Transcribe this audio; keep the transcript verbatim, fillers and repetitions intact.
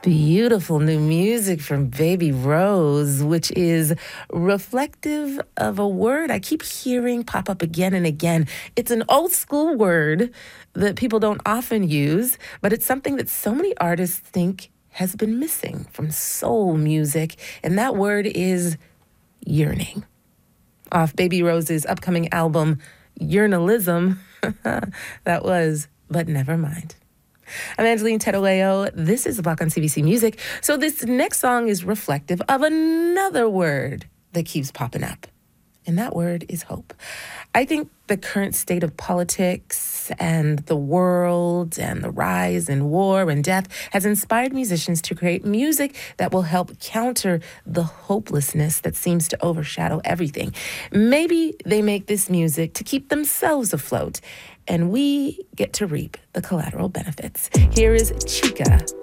Beautiful new music from Baby Rose, which is reflective of a word I keep hearing pop up again and again. It's an old school word that people don't often use, but it's something that so many artists think has been missing from soul music, and that word is yearning. Off Baby Rose's upcoming album, Yearnalism, that was, but never mind. I'm Angeline Tedoleo. This is the Block on C B C Music. So this next song is reflective of another word that keeps popping up, and that word is hope. I think the current state of politics and the world and the rise in war and death has inspired musicians to create music that will help counter the hopelessness that seems to overshadow everything. Maybe they make this music to keep themselves afloat, and we get to reap the collateral benefits. Here is Chica